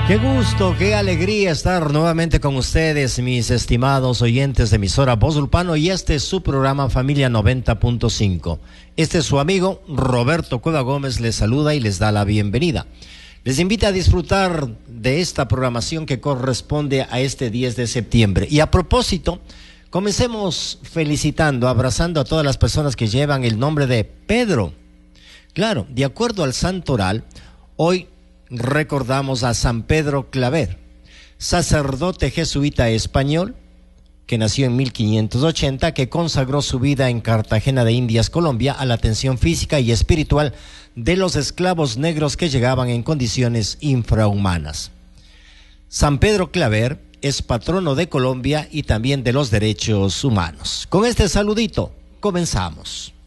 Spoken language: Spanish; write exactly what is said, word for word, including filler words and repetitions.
Qué gusto, qué alegría estar nuevamente con ustedes, mis estimados oyentes de emisora Voz Ulpano, y este es su programa Familia noventa punto cinco. Este es su amigo Roberto Cueva Gómez, les saluda y les da la bienvenida. Les invita a disfrutar de esta programación que corresponde a este diez de septiembre. Y a propósito, comencemos felicitando, abrazando a todas las personas que llevan el nombre de Pedro. Claro, de acuerdo al Santo Oral, hoy recordamos a San Pedro Claver, sacerdote jesuita español que nació en mil quinientos ochenta, que consagró su vida en Cartagena de Indias, Colombia, a la atención física y espiritual de los esclavos negros que llegaban en condiciones infrahumanas. San Pedro Claver es patrono de Colombia y también de los derechos humanos. Con este saludito, comenzamos.